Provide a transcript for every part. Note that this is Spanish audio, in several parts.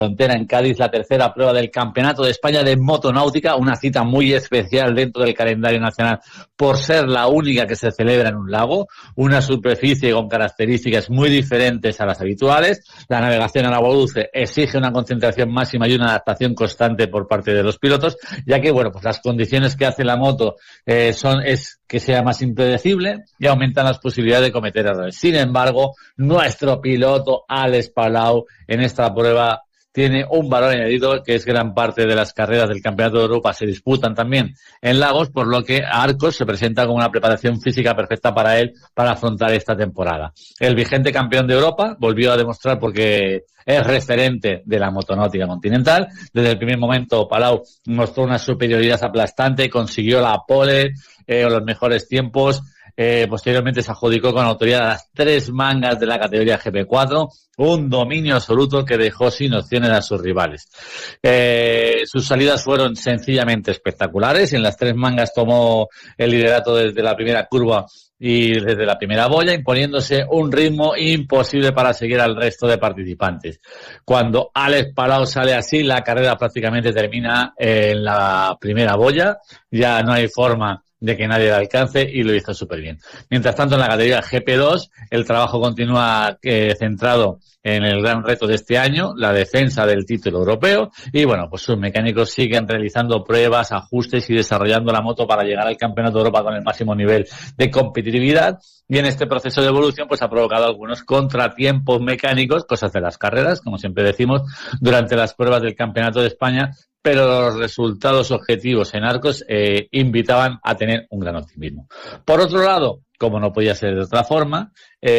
Frontera en Cádiz, la tercera prueba del Campeonato de España de Motonáutica, una cita muy especial dentro del calendario nacional por ser la única que se celebra en un lago, una superficie con características muy diferentes a las habituales. La navegación al agua dulce exige una concentración máxima y una adaptación constante por parte de los pilotos, ya que, bueno, pues las condiciones que hace la moto es que sea más impredecible y aumentan las posibilidades de cometer errores. Sin embargo, nuestro piloto Alex Palau en esta prueba tiene un valor añadido, que es gran parte de las carreras del Campeonato de Europa se disputan también en lagos, por lo que Arcos se presenta como una preparación física perfecta para él para afrontar esta temporada. El vigente campeón de Europa volvió a demostrar porque es referente de la motonáutica continental. Desde el primer momento Palau mostró una superioridad aplastante, consiguió la pole o los mejores tiempos. Posteriormente se adjudicó con autoridad a las 3 mangas de la categoría GP4, un dominio absoluto que dejó sin opciones a sus rivales. Sus salidas fueron sencillamente espectaculares. En las 3 mangas tomó el liderato desde la primera curva y desde la primera boya, imponiéndose un ritmo imposible para seguir al resto de participantes. Cuando Alex Palau sale así, la carrera prácticamente termina en la primera boya, ya no hay forma de que nadie le alcance, y lo hizo súper bien. Mientras tanto, en la categoría GP2, el trabajo continúa centrado en el gran reto de este año, la defensa del título europeo, y bueno, pues sus mecánicos siguen realizando pruebas, ajustes y desarrollando la moto para llegar al Campeonato de Europa con el máximo nivel de competitividad. Y en este proceso de evolución pues ha provocado algunos contratiempos mecánicos, cosas de las carreras, como siempre decimos, durante las pruebas del Campeonato de España, pero los resultados objetivos en Arcos invitaban a tener un gran optimismo. Por otro lado, como no podía ser de otra forma,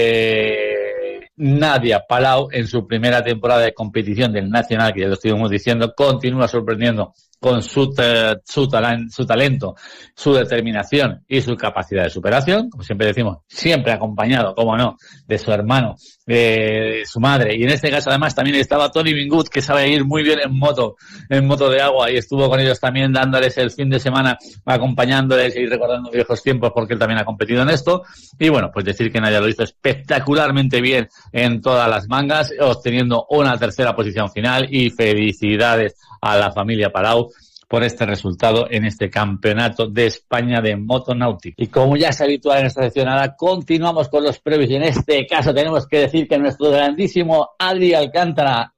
Nadia Palau, en su primera temporada de competición del Nacional, que ya lo estuvimos diciendo, continúa sorprendiendo con su talento, su determinación y su capacidad de superación, como siempre decimos, siempre acompañado, como no, de su hermano, de su madre, y en este caso además también estaba Tony Bingut, que sabe ir muy bien en moto de agua, y estuvo con ellos también dándoles el fin de semana, acompañándoles y recordando viejos tiempos, porque él también ha competido en esto. Y bueno, pues decir que Nadia lo hizo espectacularmente bien en todas las mangas, obteniendo una tercera posición final, y felicidades a la familia Palau por este resultado en este Campeonato de España de Motonáutica. Y como ya es habitual en esta sección, ahora continuamos con los previos, y en este caso tenemos que decir que nuestro grandísimo Adri Alcántara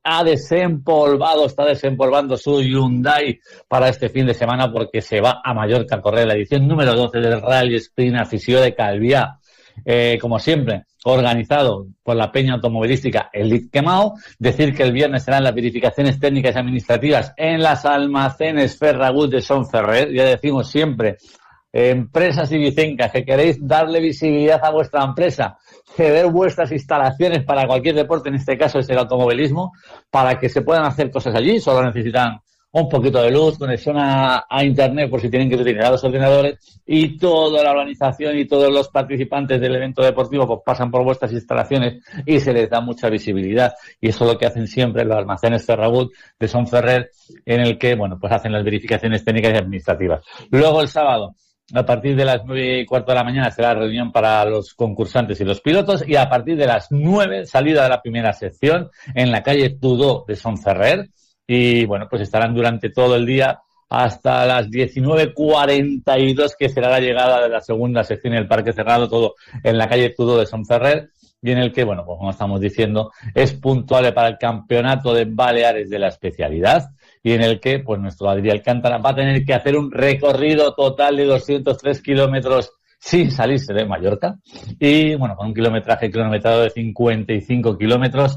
está desempolvando su Hyundai para este fin de semana, porque se va a Mallorca a correr la edición número 12 del Rally Sprint Afició de Calviá. Como siempre, organizado por la peña automovilística Elite Quemao. Decir que el viernes serán las verificaciones técnicas y administrativas en las almacenes Ferragut de Son Ferrer. Ya decimos siempre, empresas y vicencas que queréis darle visibilidad a vuestra empresa, ceder vuestras instalaciones para cualquier deporte, en este caso es el automovilismo, para que se puedan hacer cosas allí. Solo necesitan un poquito de luz, conexión a internet por si tienen que utilizar los ordenadores, y toda la organización y todos los participantes del evento deportivo pues pasan por vuestras instalaciones y se les da mucha visibilidad. Y eso es lo que hacen siempre los almacenes Ferragut de Son Ferrer, en el que, bueno, pues hacen las verificaciones técnicas y administrativas. Luego el sábado, a partir de las 9:15 de la mañana, será la reunión para los concursantes y los pilotos, y a partir de las 9, salida de la primera sección en la calle Tudó de Son Ferrer. Y bueno, pues estarán durante todo el día hasta las 19:42, que será la llegada de la segunda sección en el Parque Cerrado, todo en la calle Tudó de Son Ferrer, y en el que, bueno, pues como estamos diciendo, es puntuable para el Campeonato de Baleares de la especialidad, y en el que, pues nuestro Adri Alcántara va a tener que hacer un recorrido total de 203 kilómetros sin salirse de Mallorca, y bueno, con un kilometrado de 55 kilómetros.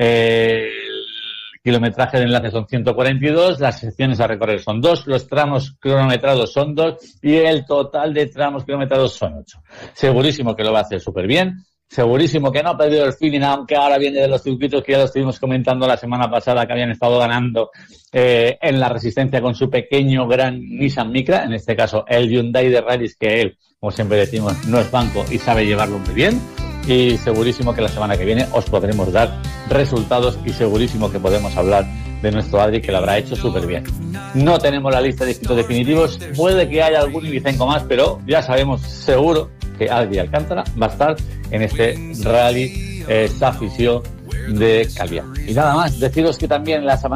Kilometraje de enlace son 142, las secciones a recorrer son 2, los tramos cronometrados son 2 y el total de tramos kilometrados son 8. Segurísimo que lo va a hacer súper bien, segurísimo que no ha perdido el feeling, aunque ahora viene de los circuitos que ya lo estuvimos comentando la semana pasada, que habían estado ganando en la resistencia con su pequeño gran Nissan Micra, en este caso el Hyundai de rallies, que él, como siempre decimos, no es banco y sabe llevarlo muy bien. Y segurísimo que la semana que viene os podremos dar resultados, y segurísimo que podemos hablar de nuestro Adri, que lo habrá hecho súper bien. No tenemos la lista de inscritos definitivos, puede que haya algún ibicenco más, pero ya sabemos seguro que Adri Alcántara va a estar en este Rally Afició de Calviá. Y nada más, deciros que también la semana